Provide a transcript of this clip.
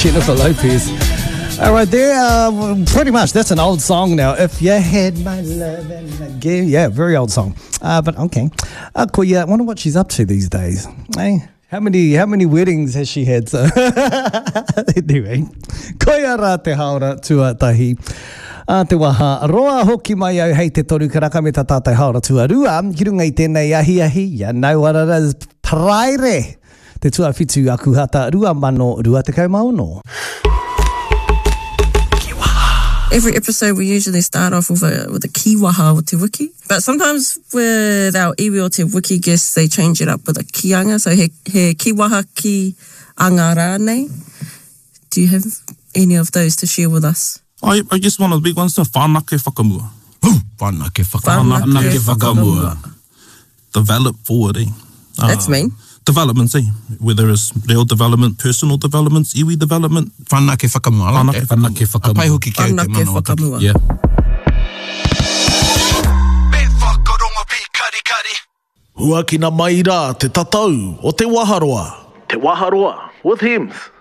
Jennifer Lopez. All right, there. Pretty much, that's an old song now. If you had my love and again, yeah, very old song. But okay. Koia, I wonder what she's up to these days. Hey, how many weddings has she had? So anyway, koia rā te haora tuatahi. Te waha roa hoki mai au hei te toru karaka me ta tātai haora tuarua. Ki runga I tēnei ahi, you know what it is, praere. Te tuawhitu aku hata rua mano rua te kaumaono. Every episode we usually start off with a kiwaha o te wiki. But sometimes with our iwi o te wiki guests, they change it up with a kianga. So he kiwaha ki anga rānei. Do you have any of those to share with us? I guess one of the big ones is whānake whakamua. Whānake whakamua. Whānake whakamua. Develop forward, eh? That's mean. Developments, eh? Whether it's real development, personal developments, iwi development. Whānake whakamua. I like that. Whānake whakamua. Apai hoki kia te mana o taki. Whakamua. Yeah. Me whakaronga pi kari. Hua ki na mai rā te tatau o te waharoa. Te waharoa with Hems.